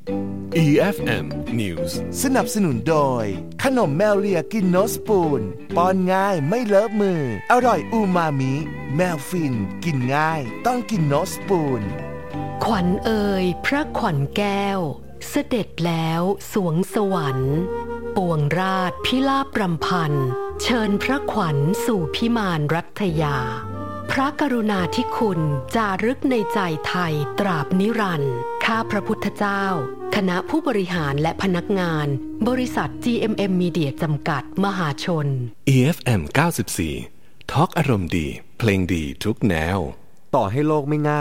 EFM News สนับสนุนโดยขนมแมวเลียกินโนสปูนป้อนง่ายไม่เลอะมืออร่อยอูมามิแมวฟินกินง่ายต้องกินโนสปูนขวัญเอ่ยพระขวัญแก้วเสด็จแล้วสวงสวรรค์ปวงราชพิราบรำพันเชิญพระขวัญสู่พิมานรัตยาพระกรุณาธิคุณจารึกในใจไทยตราบนิรันดร์ข้าพระพุทธเจ้าคณะผู้บริหารและพนักงานบริษัท GMM Media จำกัดมหาชน EFM 94ทอล์กอารมณ์ดีเพลงดีทุกแนวต่อให้โลกไม่ง่าย